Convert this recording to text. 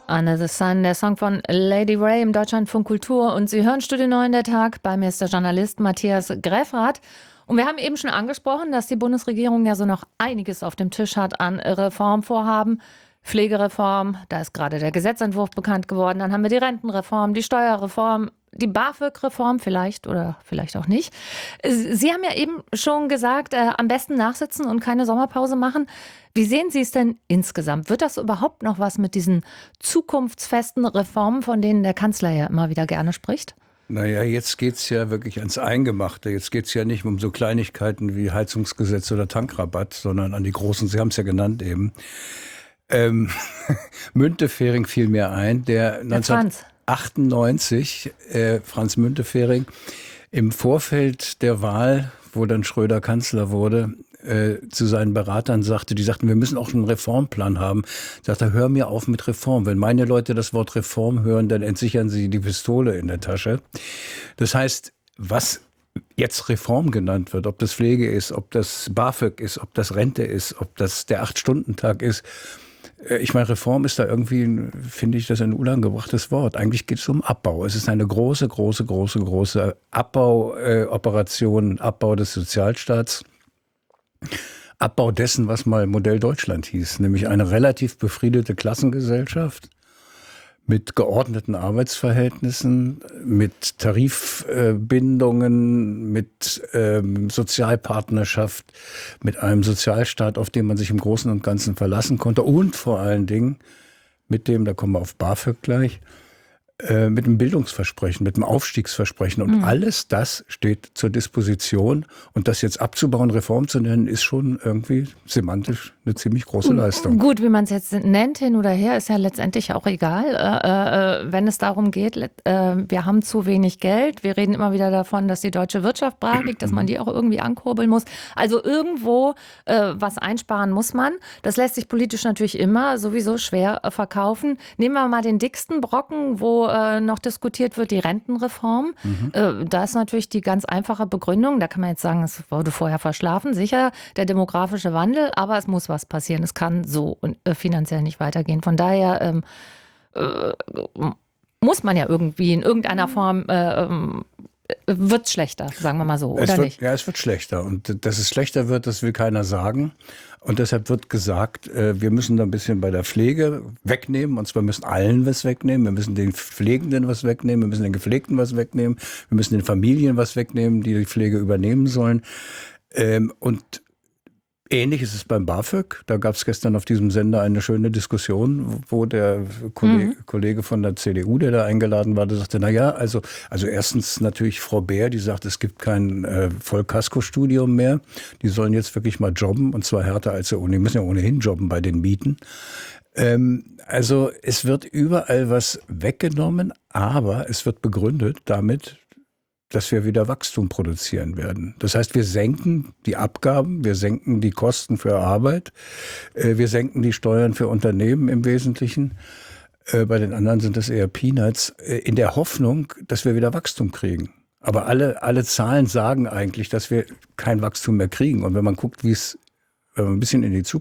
Under the Sun, der Song von Lady Ray im Deutschlandfunk Kultur. Und Sie hören Studio 9 der Tag. Bei mir ist der Journalist Matthias Greffrath. Und wir haben eben schon angesprochen, dass die Bundesregierung ja so noch einiges auf dem Tisch hat an Reformvorhaben. Pflegereform, da ist gerade der Gesetzentwurf bekannt geworden. Dann haben wir die Rentenreform, die Steuerreform, die BAföG-Reform vielleicht oder vielleicht auch nicht. Sie haben ja eben schon gesagt, am besten nachsitzen und keine Sommerpause machen. Wie sehen Sie es denn insgesamt? Wird das überhaupt noch was mit diesen zukunftsfesten Reformen, von denen der Kanzler ja immer wieder gerne spricht? Naja, jetzt geht's ja wirklich ans Eingemachte. Jetzt geht's ja nicht um so Kleinigkeiten wie Heizungsgesetz oder Tankrabatt, sondern an die großen, Sie haben es ja genannt eben. Müntefering fiel mir ein, der 1998, Franz Müntefering, im Vorfeld der Wahl, wo dann Schröder Kanzler wurde, zu seinen Beratern sagte, die sagten, wir müssen auch einen Reformplan haben. Sagt er, hör mir auf mit Reform. Wenn meine Leute das Wort Reform hören, dann entsichern sie die Pistole in der Tasche. Das heißt, was jetzt Reform genannt wird, ob das Pflege ist, ob das BAföG ist, ob das Rente ist, ob das der 8-Stunden-Tag ist. Ich meine, Reform ist da irgendwie, finde ich, das ein unangebrachtes Wort. Eigentlich geht es um Abbau. Es ist eine große Abbauoperation, Abbau des Sozialstaats. Abbau dessen, was mal Modell Deutschland hieß, nämlich eine relativ befriedete Klassengesellschaft mit geordneten Arbeitsverhältnissen, mit Tarifbindungen, mit Sozialpartnerschaft, mit einem Sozialstaat, auf den man sich im Großen und Ganzen verlassen konnte und vor allen Dingen mit dem, da kommen wir auf BAföG gleich, mit dem Bildungsversprechen, mit dem Aufstiegsversprechen und alles das steht zur Disposition und das jetzt abzubauen, Reform zu nennen, ist schon irgendwie semantisch eine ziemlich große Leistung. Gut, wie man es jetzt nennt, hin oder her, ist ja letztendlich auch egal, wenn es darum geht, wir haben zu wenig Geld, wir reden immer wieder davon, dass die deutsche Wirtschaft brach liegt, dass man die auch irgendwie ankurbeln muss. Also irgendwo was einsparen muss man. Das lässt sich politisch natürlich immer sowieso schwer verkaufen. Nehmen wir mal den dicksten Brocken, wo noch diskutiert wird, die Rentenreform. Da ist natürlich die ganz einfache Begründung, da kann man jetzt sagen, es wurde vorher verschlafen, sicher, der demografische Wandel, aber es muss was passieren. Es kann so finanziell nicht weitergehen. Von daher muss man ja irgendwie in irgendeiner Form wird es schlechter, sagen wir mal so, oder nicht? Ja, es wird schlechter. Und dass es schlechter wird, das will keiner sagen. Und deshalb wird gesagt, wir müssen da ein bisschen bei der Pflege wegnehmen. Und zwar müssen allen was wegnehmen. Wir müssen den Pflegenden was wegnehmen. Wir müssen den Gepflegten was wegnehmen. Wir müssen den Familien was wegnehmen, die die Pflege übernehmen sollen. Und ähnlich ist es beim BAföG. Da gab es gestern auf diesem Sender eine schöne Diskussion, wo der Kollege von der CDU, der da eingeladen war, der sagte, also erstens natürlich Frau Beer, die sagt, es gibt kein Vollkaskostudium mehr. Die sollen jetzt wirklich mal jobben und zwar härter als sie ohnehin, müssen ja ohnehin jobben bei den Mieten. Also es wird überall was weggenommen, aber es wird begründet damit, dass wir wieder Wachstum produzieren werden. Das heißt, wir senken die Abgaben, wir senken die Kosten für Arbeit, wir senken die Steuern für Unternehmen im Wesentlichen. Bei den anderen sind das eher Peanuts, in der Hoffnung, dass wir wieder Wachstum kriegen. Aber alle Zahlen sagen eigentlich, dass wir kein Wachstum mehr kriegen. Und wenn man guckt, wenn man ein bisschen in die Zukunft